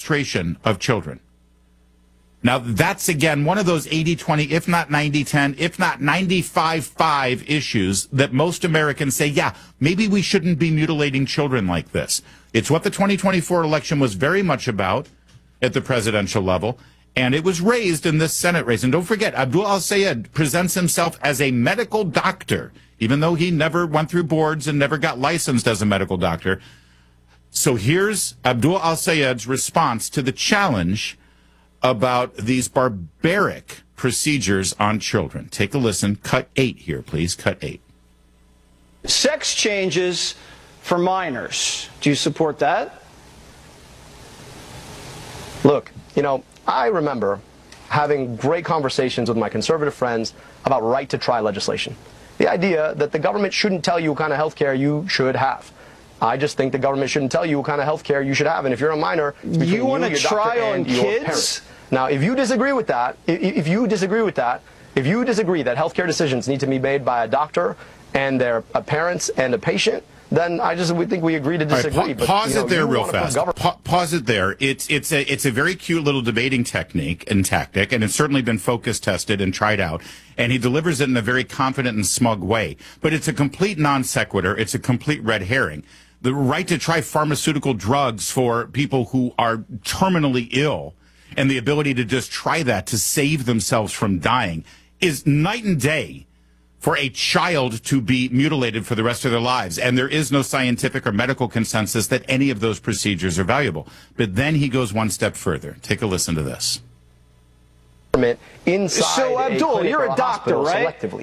castration of children. Now, that's, again, one of those 80-20, if not 90-10, if not 95-5 issues that most Americans say, yeah, maybe we shouldn't be mutilating children like this. It's what the 2024 election was very much about at the presidential level, and it was raised in this Senate race. And don't forget, Abdul al-Sayed presents himself as a medical doctor, even though he never went through boards and never got licensed as a medical doctor. So here's Abdul al-Sayed's response to the challenge about these barbaric procedures on children. Take a listen. Cut 8 here, please. Cut 8. Sex changes for minors. Do you support that? Look, I remember having great conversations with my conservative friends about right-to-try legislation. The idea that the government shouldn't tell you what kind of health care you should have. I just think the government shouldn't tell you what kind of health care you should have. And if you're a minor, you want to try on kids? Now, if you disagree with that, if you disagree that health care decisions need to be made by a doctor and their parents and a patient, then we think we agree to disagree. Right, pause it there real fast. Pause it there. It's a very cute little debating technique and tactic, and it's certainly been focus tested and tried out. And he delivers it in a very confident and smug way. But it's a complete non sequitur. It's a complete red herring. The right to try pharmaceutical drugs for people who are terminally ill and the ability to just try that to save themselves from dying is night and day for a child to be mutilated for the rest of their lives. And there is no scientific or medical consensus that any of those procedures are valuable. But then he goes one step further. Take a listen to this. So, Abdul, you're a doctor, right? Selectively.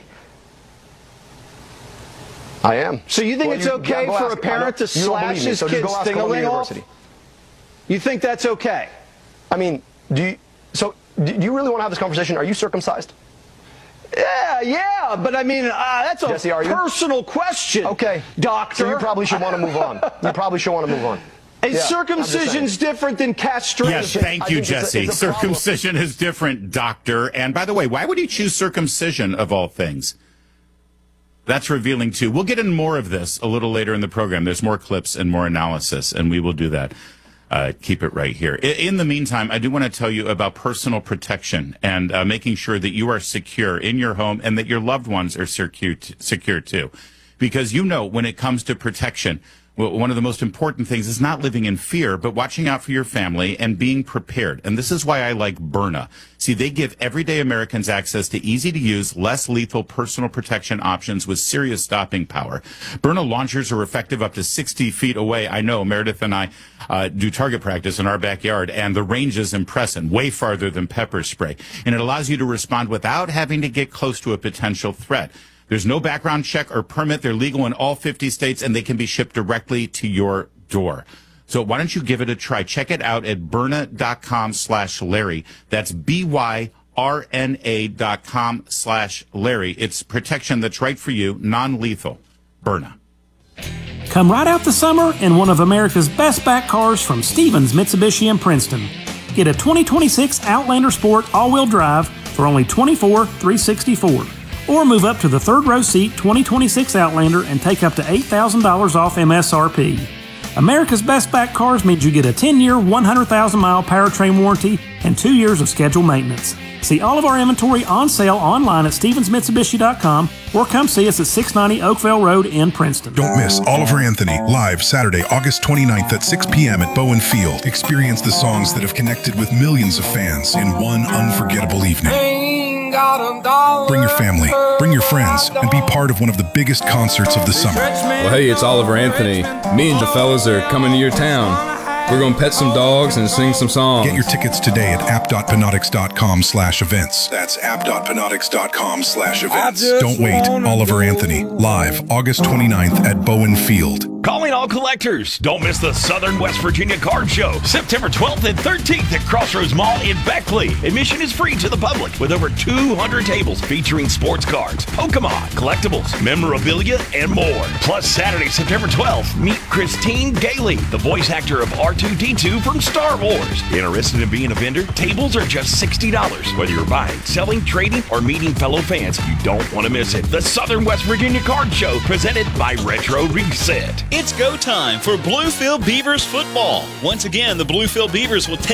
I am. So you think it's okay for a parent to slash his kid's ding-a-ling off? You think that's okay? I mean, do you really want to have this conversation? Are you circumcised? Yeah, but I mean, that's a Jesse, personal question. Okay. Doctor. So you probably should want to move on. Is circumcision's different than castration? Yes, thank you, Jesse. Circumcision is different, doctor. And by the way, why would he choose circumcision of all things? That's revealing, too. We'll get into more of this a little later in the program. There's more clips and more analysis, and we will do that. Keep it right here. In the meantime, I do want to tell you about personal protection and making sure that you are secure in your home and that your loved ones are secure too. Because when it comes to protection, one of the most important things is not living in fear, but watching out for your family and being prepared. And this is why I like Byrna. See, they give everyday Americans access to easy-to-use, less lethal personal protection options with serious stopping power. Byrna launchers are effective up to 60 feet away. I know Meredith and I do target practice in our backyard, and the range is impressive, way farther than pepper spray. And it allows you to respond without having to get close to a potential threat. There's no background check or permit. They're legal in all 50 states, and they can be shipped directly to your door. So why don't you give it a try? Check it out at Byrna.com/Larry. That's BYRNA.com/Larry. It's protection that's right for you, non-lethal. Byrna. Come right out the summer in one of America's best back cars from Stevens Mitsubishi in Princeton. Get a 2026 Outlander Sport all-wheel drive for only $24,364. Or move up to the third row seat 2026 Outlander and take up to $8,000 off MSRP. America's Best Back Cars means you get a 10-year, 100,000-mile powertrain warranty and 2 years of scheduled maintenance. See all of our inventory on sale online at StevensMitsubishi.com or come see us at 690 Oakville Road in Princeton. Don't miss Oliver Anthony live Saturday, August 29th at 6 p.m. at Bowen Field. Experience the songs that have connected with millions of fans in one unforgettable evening. Bring your family, bring your friends, and be part of one of the biggest concerts of the summer. Well, hey, it's Oliver Anthony. Me and the fellas are coming to your town. We're going to pet some dogs and sing some songs. Get your tickets today at app.panautics.com/events. That's app.panautics.com/events. Don't wait. Oliver Anthony, live August 29th at Bowen Field. Calling all collectors. Don't miss the Southern West Virginia Card Show, September 12th and 13th at Crossroads Mall in Beckley. Admission is free to the public with over 200 tables featuring sports cards, Pokemon, collectibles, memorabilia, and more. Plus, Saturday, September 12th, meet Christine Gailey, the voice actor of R2-D2 from Star Wars. Interested in being a vendor? Tables are just $60. Whether you're buying, selling, trading, or meeting fellow fans, you don't want to miss it. The Southern West Virginia Card Show, presented by Retro Reset. It's go time for Bluefield Beavers football. Once again, the Bluefield Beavers will take